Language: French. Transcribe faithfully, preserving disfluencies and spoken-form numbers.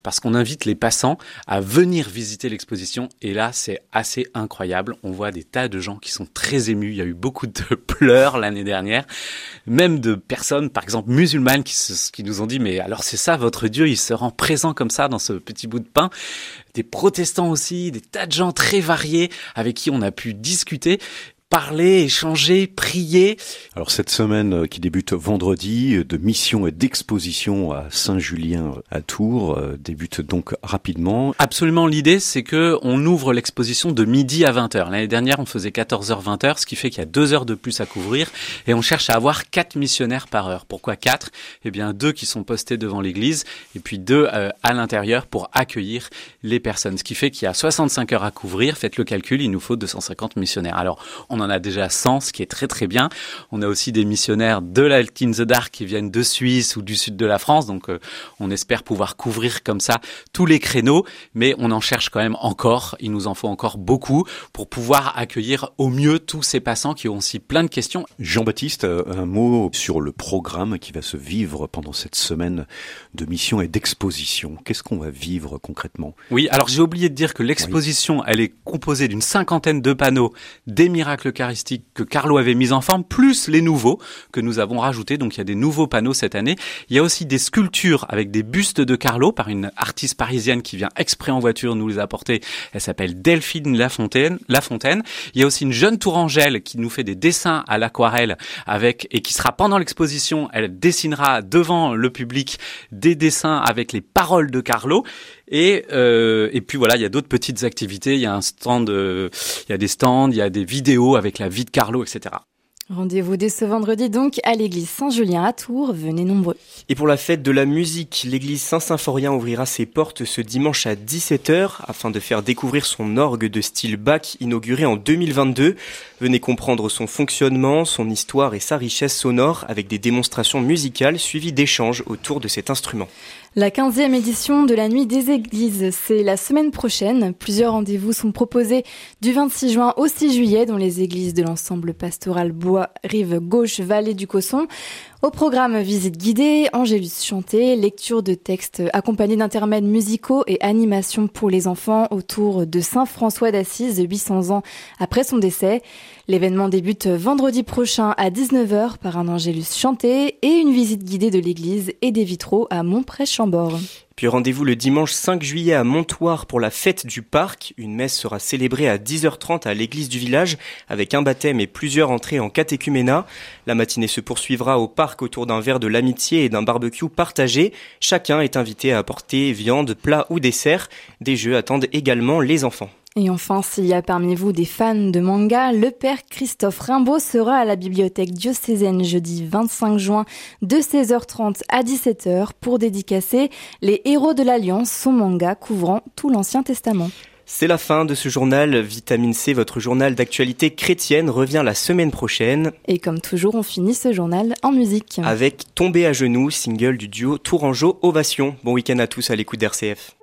parce qu'on invite les passants à venir visiter l'exposition. Et là, c'est assez incroyable. On voit des tas de gens qui sont très émus. Il y a eu beaucoup de pleurs l'année dernière, même de personnes, par exemple musulmanes, qui, se, qui nous ont dit « Mais alors c'est ça, votre Dieu, il se rend présent comme ça dans ce petit bout de pain ?» Des protestants aussi, des tas de gens très variés avec qui on a pu discuter, parler, échanger, prier. Alors cette semaine qui débute vendredi, de mission et d'exposition à Saint-Julien à Tours, débute donc rapidement. Absolument, l'idée c'est que on ouvre l'exposition de midi à vingt heures. L'année dernière on faisait quatorze heures vingt heures, ce qui fait qu'il y a deux heures de plus à couvrir et on cherche à avoir quatre missionnaires par heure. Pourquoi quatre ? Eh bien deux qui sont postés devant l'église et puis deux euh, à l'intérieur pour accueillir les personnes. Ce qui fait qu'il y a soixante-cinq heures à couvrir. Faites le calcul, il nous faut deux cent cinquante missionnaires. Alors on On en a déjà cent, ce qui est très très bien. On a aussi des missionnaires de l'Alt in the Dark qui viennent de Suisse ou du sud de la France, donc euh, on espère pouvoir couvrir comme ça tous les créneaux, mais on en cherche quand même encore, il nous en faut encore beaucoup pour pouvoir accueillir au mieux tous ces passants qui ont aussi plein de questions. Jean-Baptiste, un mot sur le programme qui va se vivre pendant cette semaine de mission et d'exposition. Qu'est-ce qu'on va vivre concrètement ? Oui, alors j'ai oublié de dire que l'exposition, oui. Elle est composée d'une cinquantaine de panneaux, des miracles eucharistique que Carlo avait mis en forme, plus les nouveaux que nous avons rajoutés. Donc il y a des nouveaux panneaux cette année. Il y a aussi des sculptures avec des bustes de Carlo par une artiste parisienne qui vient exprès en voiture nous les apporter. Elle s'appelle Delphine Lafontaine. Lafontaine. Il y a aussi une jeune tourangelle qui nous fait des dessins à l'aquarelle avec et qui sera pendant l'exposition. Elle dessinera devant le public des dessins avec les paroles de Carlo. Et euh, et puis voilà, il y a d'autres petites activités. Il y a un stand, euh, il y a des stands, il y a des vidéos avec la vie de Carlo, et cetera. Rendez-vous dès ce vendredi donc à l'église Saint-Julien à Tours. Venez nombreux. Et pour la fête de la musique, l'église Saint-Symphorien ouvrira ses portes ce dimanche à dix-sept heures afin de faire découvrir son orgue de style Bach inauguré en deux mille vingt-deux. Venez comprendre son fonctionnement, son histoire et sa richesse sonore avec des démonstrations musicales suivies d'échanges autour de cet instrument. La quinzième édition de la Nuit des Églises, c'est la semaine prochaine. Plusieurs rendez-vous sont proposés du vingt-six juin au six juillet dans les églises de l'ensemble pastoral Bois, Rive Gauche, Vallée du Cosson. Au programme, visite guidée, angélus chanté, lecture de textes accompagnés d'intermèdes musicaux et animations pour les enfants autour de Saint François d'Assise, huit cents ans après son décès. L'événement débute vendredi prochain à dix-neuf heures par un angélus chanté et une visite guidée de l'église et des vitraux à Montprès-Chambord. Puis rendez-vous le dimanche cinq juillet à Montoire pour la fête du parc. Une messe sera célébrée à dix heures trente à l'église du village avec un baptême et plusieurs entrées en catéchuménat. La matinée se poursuivra au parc autour d'un verre de l'amitié et d'un barbecue partagé. Chacun est invité à apporter viande, plat ou dessert. Des jeux attendent également les enfants. Et enfin, s'il y a parmi vous des fans de manga, le père Christophe Rimbaud sera à la bibliothèque diocésaine jeudi vingt-cinq juin de seize heures trente à dix-sept heures pour dédicacer Les Héros de l'Alliance, son manga couvrant tout l'Ancien Testament. C'est la fin de ce journal. Vitamine C, votre journal d'actualité chrétienne, revient la semaine prochaine. Et comme toujours, on finit ce journal en musique. Avec Tomber à genoux, single du duo Tourangeau Ovation. Bon week-end à tous à l'écoute d'R C F.